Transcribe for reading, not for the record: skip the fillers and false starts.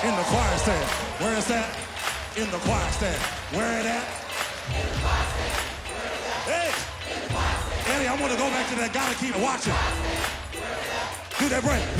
In the choir stand. Where is that? In the choir stand. Where it at? Hey! Eddie, I want to go back to that. Gotta keep watching. Do that break.